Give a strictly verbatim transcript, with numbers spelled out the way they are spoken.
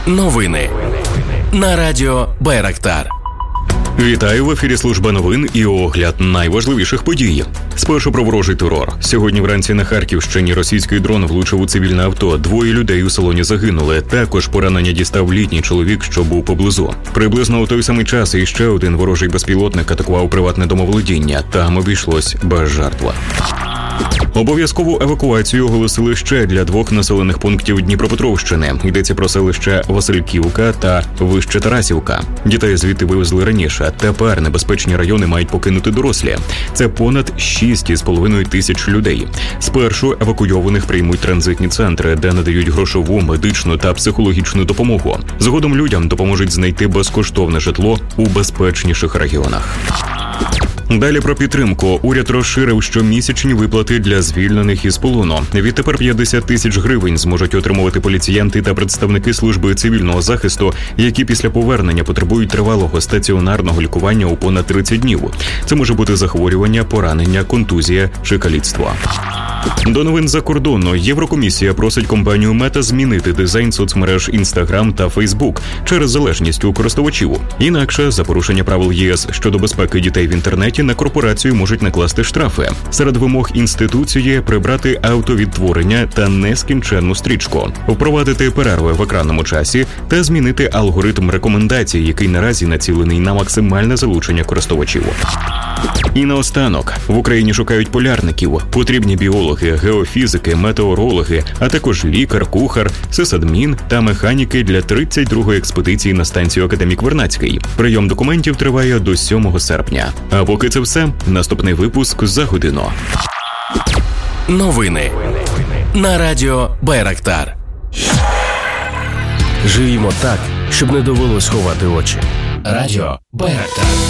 Новини на радіо Байрактар. Вітаю, в ефірі служба новин і огляд найважливіших подій. Спершу про ворожий терор. Сьогодні вранці на Харківщині російський дрон влучив у цивільне авто. Двоє людей у салоні загинули. Також поранення дістав літній чоловік, що був поблизу. Приблизно у той самий час іще один ворожий безпілотник атакував приватне домоволодіння. Там обійшлось без жертв. Обов'язкову евакуацію оголосили ще для двох населених пунктів Дніпропетровщини. Йдеться про селища Васильківка та Вище Тарасівка. Дітей звідти вивезли раніше. Тепер небезпечні райони мають покинути дорослі. Це понад шість із половиною тисяч людей. Спершу евакуйованих приймуть транзитні центри, де надають грошову, медичну та психологічну допомогу. Згодом людям допоможуть знайти безкоштовне житло у безпечніших регіонах. Далі про підтримку. Уряд розширив щомісячні виплати для звільнених із полону. Відтепер п'ятдесят тисяч гривень зможуть отримувати поліціянти та представники служби цивільного захисту, які після повернення потребують тривалого стаціонарного лікування у понад тридцять днів. Це може бути захворювання, поранення, контузія чи каліцтво. До новин за кордону. Єврокомісія просить компанію Мета змінити дизайн соцмереж Instagram та Facebook через залежність у користувачів. Інакше, за порушення правил ЄС щодо безпеки дітей в інтернеті, на корпорацію можуть накласти штрафи. Серед вимог інституції – прибрати автовідтворення та нескінченну стрічку, впровадити перерви в екранному часі та змінити алгоритм рекомендацій, який наразі націлений на максимальне залучення користувачів. І наостанок. В Україні шукають полярників. Потрібні біологи, геофізики, метеорологи, а також лікар, кухар, сисадмін та механіки для тридцять другої експедиції на станцію Академік Вернадський. Прийом документів триває до сьомого серпня. А поки це все, наступний випуск за годину. Новини на радіо Байрактар. Живімо так, щоб не довелось ховати очі. Радіо Байрактар.